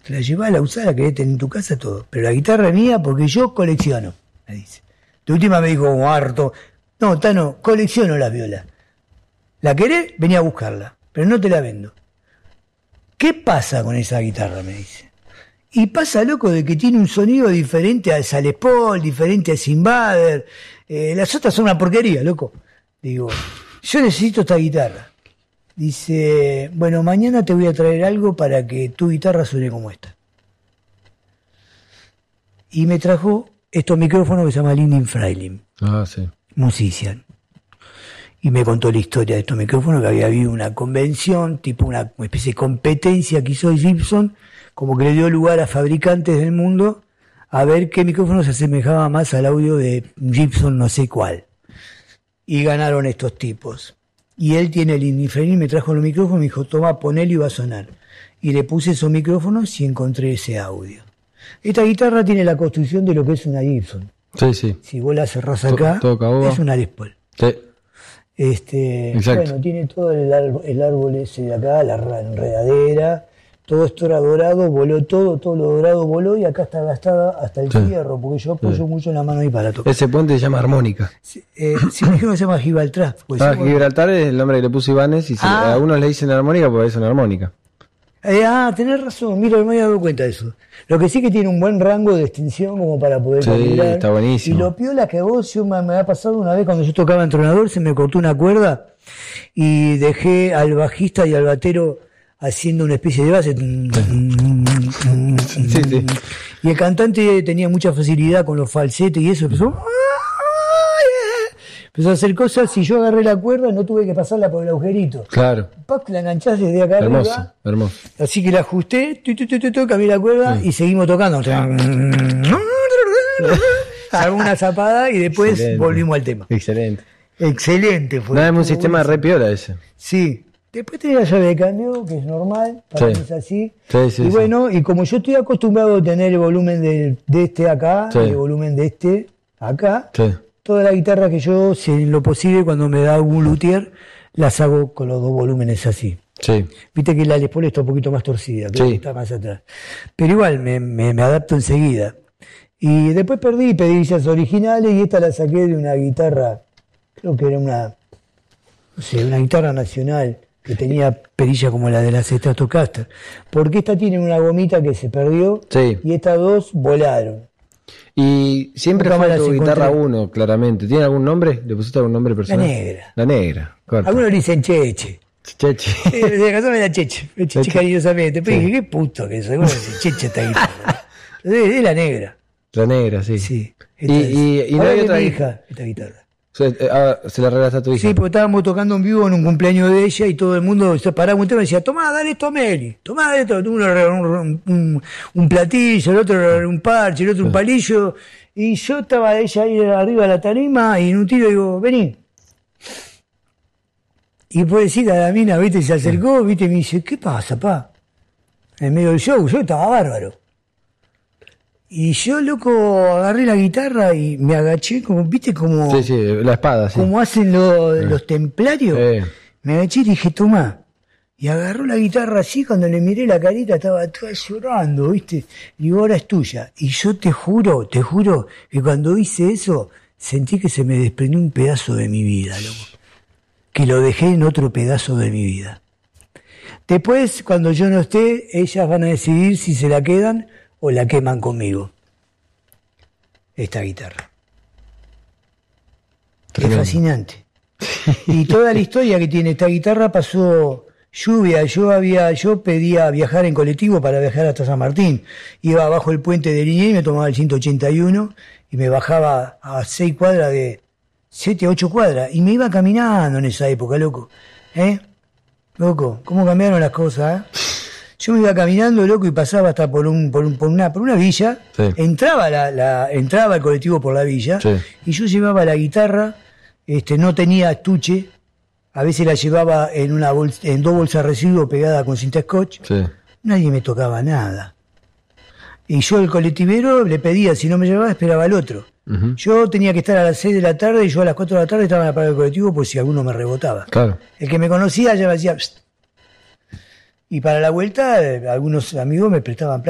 la llevás, la usás, la querés tener en tu casa, todo. Pero la guitarra es mía porque yo colecciono, me dice. De última me dijo como harto, no, Tano, colecciono las violas. ¿La querés? Vení a buscarla, pero no te la vendo. ¿Qué pasa con esa guitarra? Me dice. Y pasa, loco, de que tiene un sonido diferente al Les Paul, diferente al Simbader. Las otras son una porquería, loco. Digo, yo necesito esta guitarra. Dice, bueno, mañana te voy a traer algo para que tu guitarra suene como esta. Y me trajo estos micrófonos que se llama Lindin Freiling. Ah, sí. Musician. Y me contó la historia de estos micrófonos, que había habido una convención, tipo una especie de competencia que hizo Gibson, como que le dio lugar a fabricantes del mundo a ver qué micrófono se asemejaba más al audio de Gibson no sé cuál. Y ganaron estos tipos. Y él tiene el Indifferent, me trajo los micrófonos, me dijo, toma, ponelo y va a sonar. Y le puse esos micrófonos y encontré ese audio. Esta guitarra tiene la construcción de lo que es una Gibson. Sí, sí. Si vos la cerrás acá, es una Les Paul. Sí. Bueno, tiene todo el árbol ese de acá, la enredadera, todo esto era dorado, voló todo lo dorado voló y acá está gastada hasta el fierro, porque yo apoyo mucho la mano ahí para tocar. Ese puente se llama armónica. Sí, me dijeron que se llama Gibraltar. Gibraltar es el nombre que le puso Ibanez y a unos le dicen armónica porque es una armónica. Tenés razón, mira, no me había dado cuenta de eso. Lo que sí que tiene un buen rango de extensión como para poder calibrar. Está buenísimo. Y lo piola que me ha pasado una vez cuando yo tocaba en Tronador, se me cortó una cuerda y dejé al bajista y al batero haciendo una especie de base. Sí. Y el cantante tenía mucha facilidad con los falsetes y eso, empezó a hacer cosas y yo agarré la cuerda, no tuve que pasarla por el agujerito. Claro. La enganchás desde acá arriba. Hermoso. Así que la ajusté, cambié la cuerda y seguimos tocando. Salgo una zapada y después volvimos al tema. Excelente fue. Nada, es un sistema re piola ese. Sí. Después tenés la llave de cambio, que es normal, para mí es así. Sí, y bueno, y como yo estoy acostumbrado a tener el volumen de este acá, el volumen de este acá, toda la guitarra que yo, si en lo posible, cuando me da un luthier, las hago con los dos volúmenes así. Sí. Viste que la Les Paul está un poquito más torcida, que está más atrás. Pero igual, me adapto enseguida. Y después pedí guitarras originales y esta la saqué de una guitarra, creo que era una guitarra nacional, que tenía perilla como la de la Stratocaster. Porque esta tiene una gomita que se perdió y estas dos volaron. Y siempre fue tu guitarra 1, claramente. ¿Tiene algún nombre? ¿Le pusiste algún nombre personal? La Negra. Corta. Algunos le dicen Cheche. Cheche. De casa me da Cheche cariñosamente. Pero dije, qué puto que soy. Bueno, Cheche esta guitarra. Es la Negra. La Negra, sí. Sí. Y no hay otra hija, esta guitarra. Se la regalaste a tu hija. Sí, porque estábamos tocando en vivo en un cumpleaños de ella y todo el mundo se paraba un tema y decía, tomá, dale esto a Meli, tomá, dale esto. Uno un platillo, el otro un parche, el otro un palillo. Y yo estaba ella ahí arriba de la tarima y en un tiro digo, vení. Y pobrecita la mina, viste, se acercó, viste, y me dice, ¿qué pasa, pa? En medio del show, yo estaba bárbaro. Y yo, loco, agarré la guitarra y me agaché, como, viste, como... Sí, la espada, sí. Como hacen los templarios. Me agaché y dije, tomá. Y agarró la guitarra así, cuando le miré la carita estaba toda llorando, viste. Y digo, ahora es tuya. Y yo te juro, que cuando hice eso, sentí que se me desprendió un pedazo de mi vida, loco. Que lo dejé en otro pedazo de mi vida. Después, cuando yo no esté, ellas van a decidir si se la quedan o la queman conmigo. Esta guitarra. Es fascinante. Y toda la historia que tiene esta guitarra pasó lluvia. Yo pedía viajar en colectivo para viajar hasta San Martín. Iba abajo el puente de Liniers y me tomaba el 181 y me bajaba a 6 cuadras de 7 a 8 cuadras. Y me iba caminando en esa época, loco. Loco, ¿cómo cambiaron las cosas, Yo me iba caminando, loco, y pasaba hasta por una villa. Entraba el colectivo por la villa. Y yo llevaba la guitarra, no tenía estuche. A veces la llevaba en dos bolsas de residuos pegadas con cinta scotch. Nadie me tocaba nada. Y yo, el colectivero, le pedía, si no me llevaba, esperaba al otro. Yo tenía que estar a las 6 de la tarde y yo a las 4 de la tarde estaba en la parada del colectivo por si alguno me rebotaba. Claro. El que me conocía ya me decía... Psst. Y para la vuelta, algunos amigos me prestaban plata.